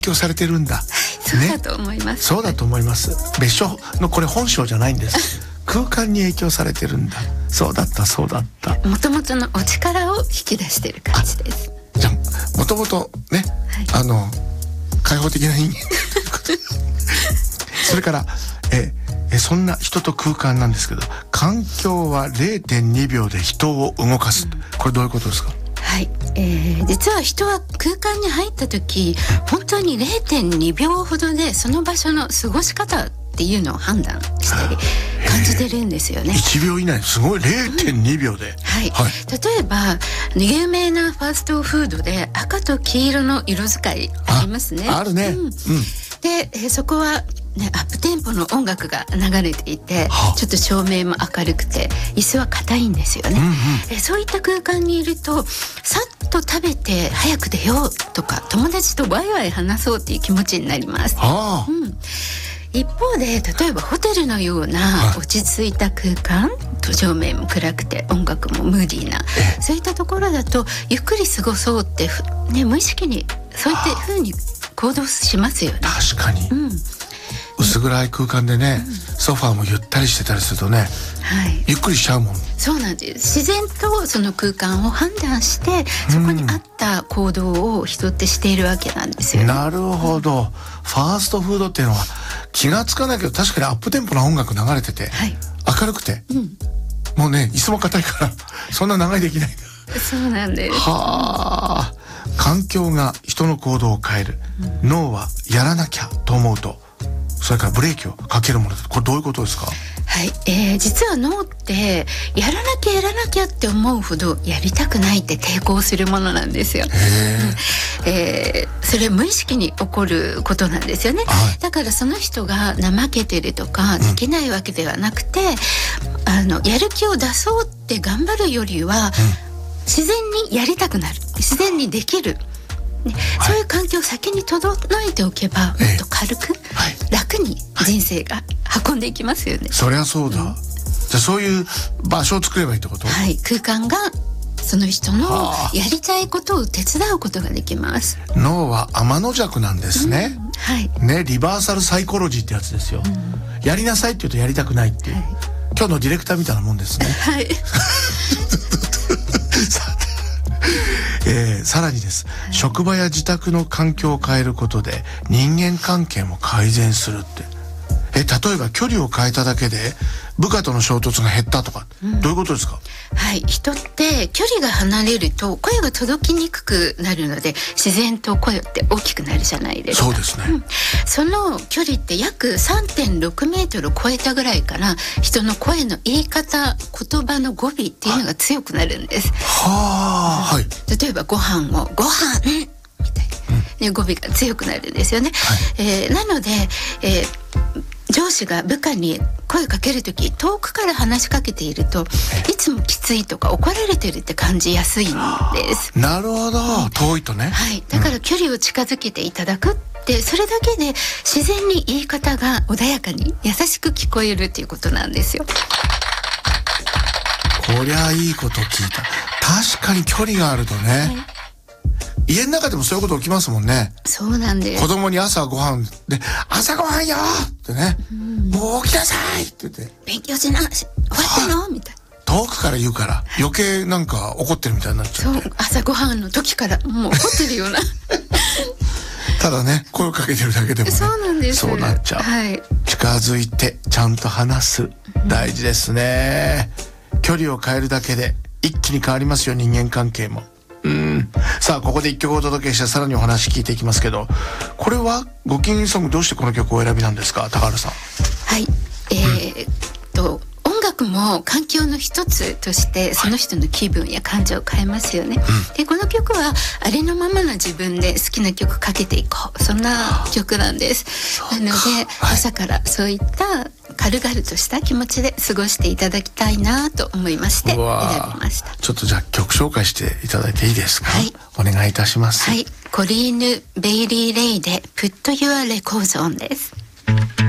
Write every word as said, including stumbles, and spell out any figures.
影響されてるんだ。 そうだと思います、ね、 そうだと思います。別所のこれ本性じゃないんです空間に影響されてるんだ。そうだったそうだった。 もともとのお力を引き出してる感じです。 じゃあもともとね、はい、あの開放的な人間それからええそんな人と空間なんですけど、環境は れいてんにびょうで人を動かす、うん、これどういうことですか？ はい、えー、実は人は空間に入った時本当に れいてんにびょうほどでその場所の過ごし方っていうのを判断したり感じてるんですよね。 いちびょう以内、すごい れいてんにびょうで、うんはいはい、例えば有名なファーストフードで赤と黄色の色使いありますね。 あ, あるね、うんうん、 で、えー、そこはね、アップテンポの音楽が流れていてちょっと照明も明るくて椅子は硬いんですよね、うんうん、えそういった空間にいるとさっと食べて早く出ようとか友達とワイワイ話そうっていう気持ちになります、はあうん、一方で例えばホテルのような落ち着いた空間、はい、照明も暗くて音楽もムーディーなそういったところだとゆっくり過ごそうって、ね、無意識にそういった風に行動しますよね。 確かに、うん薄暗い空間でね、うん、ソファーもゆったりしてたりするとね、はい、ゆっくりしちゃうもん。 そうなんです。自然とその空間を判断してそこに合った行動を人ってしているわけなんですよね、 うん、なるほど。ファーストフードっていうのは気がつかないけど確かにアップテンポな音楽流れてて、はい、明るくて、うん、もうね椅子も硬いからそんな長いできない。 そうなんです。 はあ、環境が人の行動を変える、うん、脳はやらなきゃと思うとそれからブレーキをかけるものです。これどういうことですか？ はい、えー、実は脳ってやらなきゃやらなきゃって思うほどやりたくないって抵抗するものなんですよ。へー、えー、それ無意識に起こることなんですよね、はい、だからその人が怠けてるとかできないわけではなくて、うん、あのやる気を出そうって頑張るよりは、うん、自然にやりたくなる、自然にできるね、はい、そういう環境を先に整えておけばもっと軽く、えーはい、楽に人生が運んでいきますよね、はい、 そりゃそうだ、うん、じゃあそういう場所を作ればいいってこと？ はい、空間がその人のやりたいことを手伝うことができます。 脳は天の弱なんですね、うんはいね、リバーサルサイコロジーってやつですよ、うん、やりなさいって言うとやりたくないっていう、はい、今日のディレクターみたいなもんですねはいえー、さらにです、はい、職場や自宅の環境を変えることで人間関係も改善するって、え例えば距離を変えただけで部下との衝突が減ったとか、うん、どういうことですか？ はい、人って距離が離れると声が届きにくくなるので自然と声って大きくなるじゃないですか。 そうですね、うん、その距離って約 さんてんろくメートル超えたぐらいから人の声の言い方言葉の語尾っていうのが強くなるんです。 はあ、はい、 例えばご飯をご飯みたいな、ね、語尾が強くなるんですよね、はいえー、なので、えー上司が部下に声かけるとき遠くから話しかけているといつもきついとか怒られてるって感じやすいんです。 なるほど、遠いとね、 はい、だから距離を近づけていただくって、うん、それだけで自然に言い方が穏やかに優しく聞こえるっていうことなんですよ。 こりゃいいこと聞いた。確かに距離があるとね、はい家の中でもそういうこと起きますもんね。 そうなんです。 子供に朝ご飯で朝ご飯よってね、うん、もう起きなさいって言って勉強しな終わったのみたいな遠くから言うから余計なんか怒ってるみたいになっちゃって、 そう朝ご飯の時からもう怒ってるようなただね声をかけてるだけでもねそうなんです。 そうなっちゃう、はい、近づいてちゃんと話す、うん、大事ですね。距離を変えるだけで一気に変わりますよ人間関係も。うんさあここで一曲お届けしてさらにお話聞いていきますけど、これはご機嫌ソングどうしてこの曲をお選びなんですか？高原さん。 はいえー、っと音楽も環境の一つとしてその人の気分や感情を変えますよね、はい、でこの曲はありのままの自分で好きな曲かけていこうそんな曲なんです。なので、はい、朝からそういった軽々とした気持ちで過ごしていただきたいなと思いまして選びました。 ちょっとじゃあ曲紹介していただいていいですか？はい、お願いいたします。 はい、コリーヌ・ベイリー・レイで Put Your Records On です。